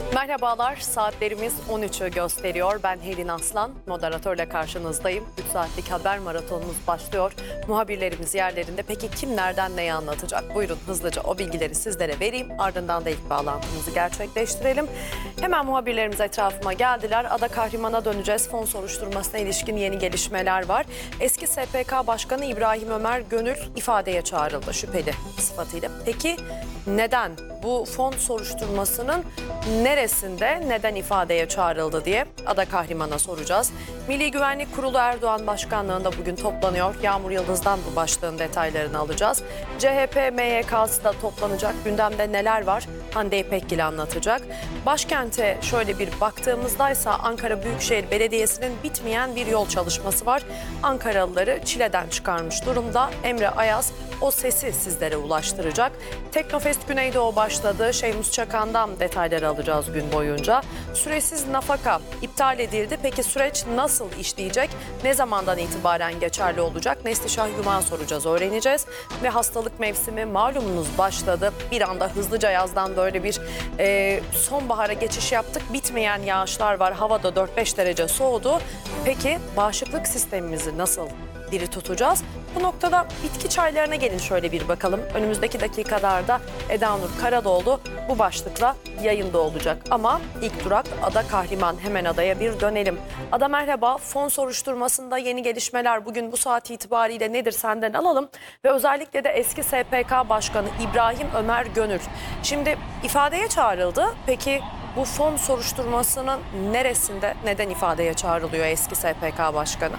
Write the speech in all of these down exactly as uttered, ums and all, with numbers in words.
Merhabalar, saatlerimiz on üçü gösteriyor. Ben Helin Aslan, moderatörle karşınızdayım. üç saatlik haber maratonumuz başlıyor. Muhabirlerimiz yerlerinde. Peki kim nereden neyi anlatacak? Buyurun hızlıca o bilgileri sizlere vereyim. Ardından da ilk bağlantımızı gerçekleştirelim. Hemen muhabirlerimiz etrafıma geldiler. Ada Kahriman'a döneceğiz. Fon soruşturmasına ilişkin yeni gelişmeler var. Eski S P K Başkanı İbrahim Ömer Gönül ifadeye çağrıldı şüpheli sıfatıyla. Peki neden? Bu fon soruşturmasının neresinde, neden ifadeye çağrıldı diye Ada Kahriman'a soracağız. Milli Güvenlik Kurulu Erdoğan Başkanlığı'nda bugün toplanıyor. Yağmur Yıldız'dan bu başlığın detaylarını alacağız. C H P M Y K'sı da toplanacak. Gündemde neler var? Hande İpekgil anlatacak. Başkente şöyle bir baktığımızdaysa Ankara Büyükşehir Belediyesi'nin bitmeyen bir yol çalışması var. Ankaralıları çileden çıkarmış durumda. Emre Ayaz o sesi sizlere ulaştıracak. Teknofest Güneydoğu başladı. Şeymus Çakan'dan detayları alacağız gün boyunca. Süresiz nafaka iptal edildi. Peki süreç nasıl işleyecek? Ne zamandan itibaren geçerli olacak? Neslişah Yumak'a soracağız, öğreneceğiz. Ve hastalık mevsimi malumunuz başladı. Bir anda hızlıca yazdan böyle bir e, sonbahara geçiş yaptık. Bitmeyen yağışlar var. Havada dört beş derece soğudu. Peki bağışıklık sistemimizi nasıl diri tutacağız? Bu noktada bitki çaylarına gelin şöyle bir bakalım. Önümüzdeki dakikalarda Eda Nur Karadoğlu bu başlıkla yayında olacak. Ama ilk durak Ada Kahriman. Hemen Ada'ya bir dönelim. Ada merhaba. Fon soruşturmasında yeni gelişmeler bugün bu saat itibariyle nedir senden alalım. Ve özellikle de eski S P K Başkanı İbrahim Ömer Gönül. Şimdi ifadeye çağrıldı. Peki bu fon soruşturmasının neresinde, neden ifadeye çağrılıyor eski S P K Başkanı?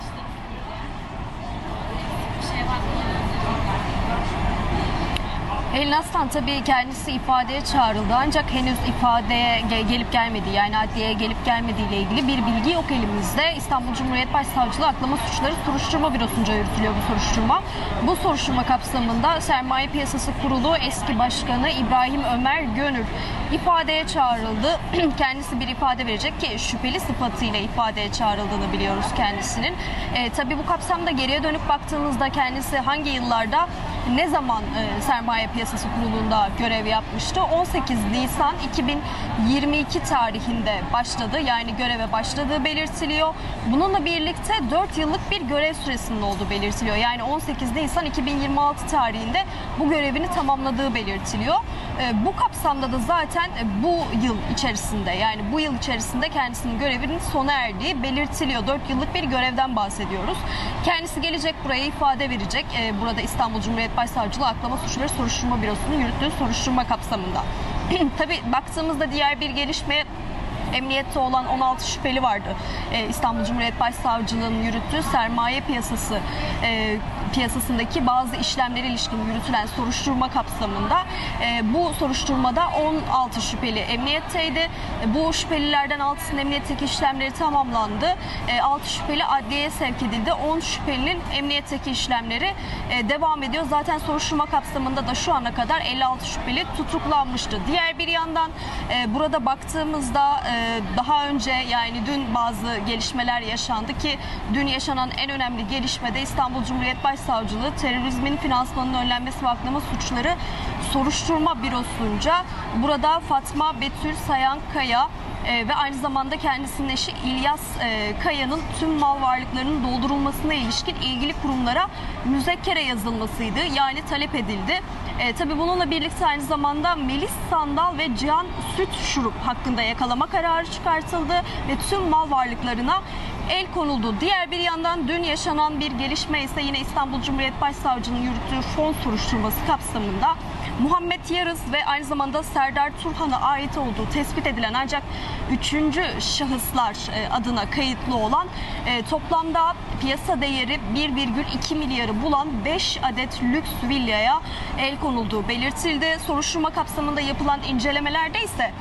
Helin Aslan tabii kendisi ifadeye çağrıldı ancak henüz ifadeye gelip gelmediği, yani adliyeye gelip gelmediği ile ilgili bir bilgi yok elimizde. İstanbul Cumhuriyet Başsavcılığı Aklama Suçları Soruşturma Bürosu'nca yürütülüyor bu soruşturma. Bu soruşturma kapsamında Sermaye Piyasası Kurulu eski başkanı İbrahim Ömer Gönül ifadeye çağrıldı. Kendisi bir ifade verecek ki şüpheli sıfatıyla ifadeye çağrıldığını biliyoruz kendisinin. E, tabii bu kapsamda geriye dönüp baktığımızda kendisi hangi yıllarda ne zaman e, Sermaye Piyasası Kurulu'nda görev yapmıştı? on sekiz Nisan iki bin yirmi iki tarihinde başladı. Yani göreve başladığı belirtiliyor. Bununla birlikte dört yıllık bir görev süresinin olduğu belirtiliyor. Yani on sekiz Nisan iki bin yirmi altı tarihinde bu görevini tamamladığı belirtiliyor. E, bu kapsamda da zaten bu yıl içerisinde, yani bu yıl içerisinde kendisinin görevinin sona erdiği belirtiliyor. dört yıllık bir görevden bahsediyoruz. Kendisi gelecek buraya ifade verecek. E, burada İstanbul Cumhuriyet Başsavcılığı Aklama Suçları Soruşturma Bürosu'nun yürüttüğü soruşturma kapsamında. Tabii baktığımızda diğer bir gelişme, emniyette olan on altı şüpheli vardı. Ee, İstanbul Cumhuriyet Başsavcılığı'nın yürüttüğü sermaye piyasası e, piyasasındaki bazı işlemlere ilişkin yürütülen soruşturma kapsamında e, bu soruşturmada on altı şüpheli emniyetteydi. E, bu şüphelilerden altısının emniyetteki işlemleri tamamlandı. E, altı şüpheli adliyeye sevk edildi. on şüphelinin emniyetteki işlemleri e, devam ediyor. Zaten soruşturma kapsamında da şu ana kadar elli altı şüpheli tutuklanmıştı. Diğer bir yandan e, burada baktığımızda e, daha önce, yani dün bazı gelişmeler yaşandı ki dün yaşanan en önemli gelişme de İstanbul Cumhuriyet Başsavcılığı Terörizmin Finansmanının Önlenmesi ve Aklama Suçları Soruşturma Bürosu'nca burada Fatma Betül Sayankaya e, ve aynı zamanda kendisinin eşi İlyas e, Kaya'nın tüm mal varlıklarının doldurulmasına ilişkin ilgili kurumlara müzekkere yazılmasıydı. Yani talep edildi. E, tabii bununla birlikte aynı zamanda Melis Sandal ve Cihan Süt Şurup hakkında yakalama kararı çıkartıldı ve tüm mal varlıklarına el konuldu. Diğer bir yandan dün yaşanan bir gelişme ise yine İstanbul Cumhuriyet Başsavcılığı'nın yürüttüğü fon soruşturması kapsamında Muhammed Yarız ve aynı zamanda Serdar Turhan'a ait olduğu tespit edilen ancak üçüncü şahıslar adına kayıtlı olan e, toplamda piyasa değeri bir virgül iki milyarı bulan beş adet lüks villaya el konulduğu belirtildi. Soruşturma kapsamında yapılan incelemelerde ise